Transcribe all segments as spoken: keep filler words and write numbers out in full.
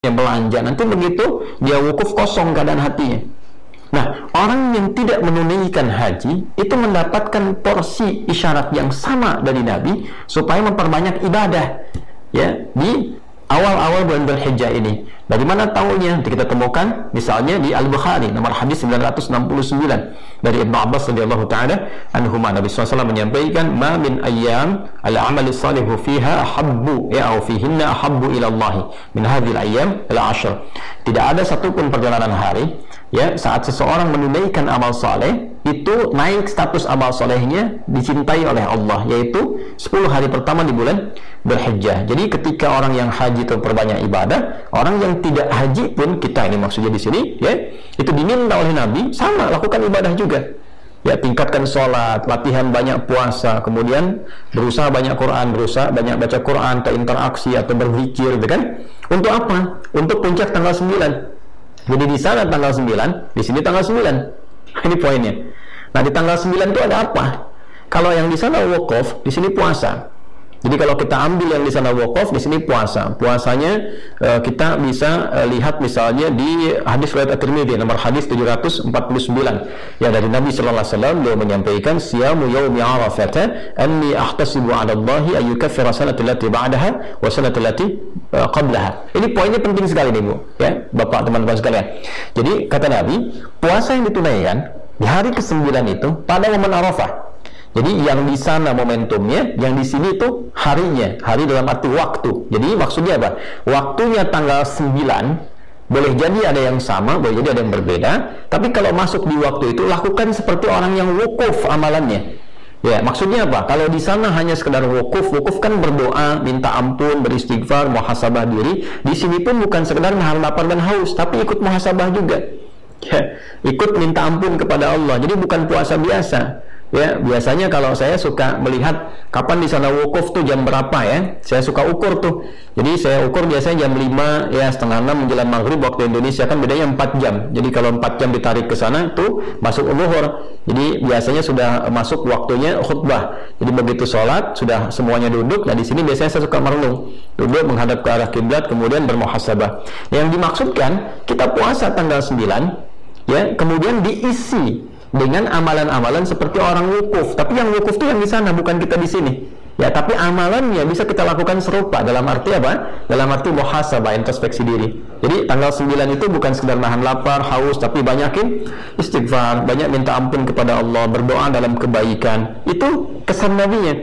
yang belanja, nanti begitu dia wukuf kosong keadaan hatinya. Nah, orang yang tidak menunaikan haji itu mendapatkan porsi isyarat yang sama dari Nabi supaya memperbanyak ibadah ya di awal-awal bulan Dzulhijjah ini. Dari mana tahunya? Kita temukan misalnya di Al-Bukhari nomor hadis sembilan ratus enam puluh sembilan dari Ibnu Abbas radhiyallahu taala anhuma, Nabi sallallahu alaihi wasallam menyampaikan, "Ma min ayyam al-amal salihu fiha ahabbu ya au fihinna ahabbu ila Allah min hadhil ayyam al-ashr." Tidak ada satupun perjalanan hari ya saat seseorang menunaikan amal saleh itu naik status amal solehnya dicintai oleh Allah, yaitu sepuluh hari pertama di bulan Dzulhijjah. Jadi ketika orang yang haji itu perbanyak ibadah, orang yang tidak haji pun, kita ini maksudnya di sini ya, itu diminta oleh Nabi sama lakukan ibadah juga. Ya, tingkatkan sholat, latihan banyak puasa, kemudian berusaha banyak Quran, berusaha banyak baca Quran, atau interaksi atau berzikir, gitu kan? Untuk apa? Untuk puncak tanggal sembilan. Jadi di sana tanggal sembilan, di sini tanggal sembilan. Ini poinnya. Nah, di tanggal sembilan itu ada apa? Kalau yang di sana wukuf, di sini puasa. Jadi kalau kita ambil yang di sana wukuf, di sini puasa. Puasanya uh, kita bisa uh, lihat misalnya di hadis riwayat At-Tirmidzi nomor hadis tujuh ratus empat puluh sembilan. Ya, dari Nabi sallallahu alaihi wasallam beliau menyampaikan, "Siyamu yaumi Arafah anni ahtasibu 'ala Allah ay yukaffira sanata allati ba'daha wa sanata allati uh, qablaha." Ini poinnya penting sekali nih, Bu, ya, Bapak, teman-teman sekalian. Jadi kata Nabi, puasa yang ditunaikan di hari kesembilan itu pada momen Arafah. Jadi yang di sana momentumnya, yang di sini itu harinya, hari dalam arti waktu. Jadi maksudnya apa? Waktunya tanggal sembilan, boleh jadi ada yang sama, boleh jadi ada yang berbeda. Tapi kalau masuk di waktu itu, lakukan seperti orang yang wukuf amalannya. Ya, maksudnya apa? Kalau di sana hanya sekedar wukuf, wukuf kan berdoa, minta ampun, beristighfar, muhasabah diri. Di sini pun bukan sekedar nahan lapar dan haus, tapi ikut muhasabah juga. Ya, ikut minta ampun kepada Allah. Jadi bukan puasa biasa. Ya, biasanya kalau saya suka melihat kapan di sana wukuf tuh jam berapa ya, saya suka ukur tuh. Jadi saya ukur biasanya jam lima ya setengah enam menjelang maghrib waktu Indonesia, kan bedanya empat jam. Jadi kalau empat jam ditarik ke sana tuh masuk zuhur. Jadi biasanya sudah masuk waktunya khutbah. Jadi begitu sholat sudah semuanya duduk. Nah, di sini biasanya saya suka merenung, duduk menghadap ke arah kiblat kemudian bermuhasabah. Yang dimaksudkan kita puasa tanggal sembilan ya, kemudian diisi dengan amalan-amalan seperti orang wukuf. Tapi yang wukuf itu yang di sana, bukan kita di sini. Ya, tapi amalannya bisa kita lakukan serupa. Dalam arti apa? Dalam arti muhasabah, introspeksi diri. Jadi tanggal sembilan itu bukan sekedar nahan lapar, haus, tapi banyakin istighfar, banyak minta ampun kepada Allah, berdoa dalam kebaikan. Itu kesan Nabinya.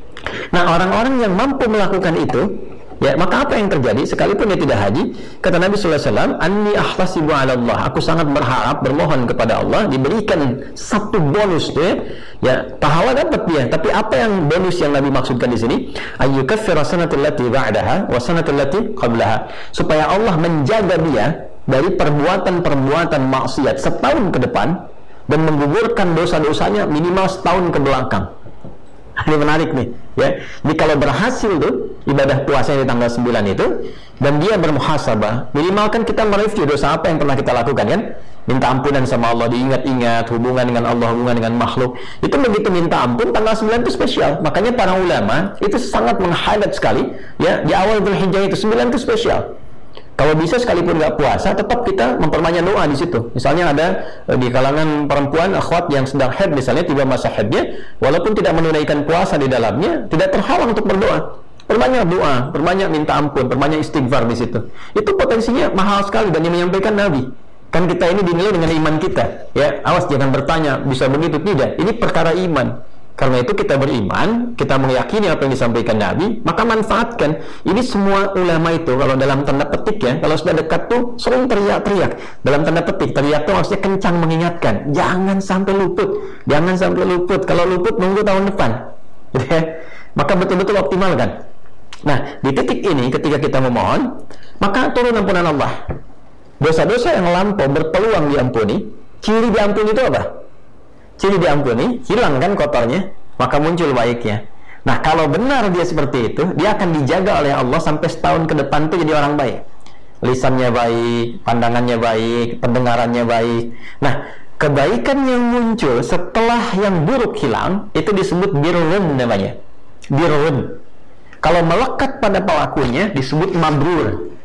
Nah, orang-orang yang mampu melakukan itu, ya, maka apa yang terjadi sekalipun dia tidak haji, kata Nabi sallallahu alaihi wasallam, "Anni ahtasibu 'ala Allah." Aku sangat berharap, bermohon kepada Allah diberikan satu bonus tuh ya. Ya, pahala dapat dia, tapi apa yang bonus yang Nabi maksudkan di sini? Ayyukaffira sanatal lati ba'daha wa sanatal lati qablaha. Supaya Allah menjaga dia dari perbuatan-perbuatan maksiat setahun ke depan dan menggugurkan dosa-dosanya minimal setahun ke belakang. Ini menarik nih ya. Jadi kalau berhasil tuh ibadah puasa di tanggal sembilan itu dan dia bermuhasabah, minimal kan kita mereview dosa apa yang pernah kita lakukan kan, minta ampunan sama Allah, diingat-ingat hubungan dengan Allah, hubungan dengan makhluk. Itu begitu minta ampun tanggal sembilan itu spesial. Makanya para ulama itu sangat meng-highlight sekali ya, di awal Dzulhijjah itu sembilan itu spesial. Kalau bisa sekalipun nggak puasa, tetap kita memperbanyak doa di situ. Misalnya ada e, di kalangan perempuan akhwat yang sedang haid, misalnya tiba masa haidnya, walaupun tidak menunaikan puasa di dalamnya, tidak terhalang untuk berdoa. Perbanyak doa, perbanyak minta ampun, perbanyak istighfar di situ. Itu potensinya mahal sekali dan yang menyampaikan Nabi. Kan kita ini dinilai dengan iman kita. Ya, awas jangan bertanya bisa begitu, tidak. Ini perkara iman. Karena itu kita beriman, kita meyakini apa yang disampaikan Nabi, maka manfaatkan. Ini semua ulama itu kalau dalam tanda petik ya, kalau sudah dekat tuh sering teriak-teriak. Dalam tanda petik, teriak tuh maksudnya kencang mengingatkan. Jangan sampai luput, jangan sampai luput. Kalau luput nunggu tahun depan. Maka betul-betul optimalkan. Nah, di titik ini ketika kita memohon, maka turun ampunan Allah. Dosa-dosa yang lampau berpeluang diampuni. Ciri diampuni itu apa? Ciri diampuni, hilang kan kotornya, maka muncul baiknya. Nah, kalau benar dia seperti itu, dia akan dijaga oleh Allah sampai setahun ke depan itu jadi orang baik. Lisannya baik, pandangannya baik, pendengarannya baik. Nah, kebaikan yang muncul setelah yang buruk hilang, itu disebut birrun namanya. Birrun. Kalau melekat pada pelakunya, disebut mabrur.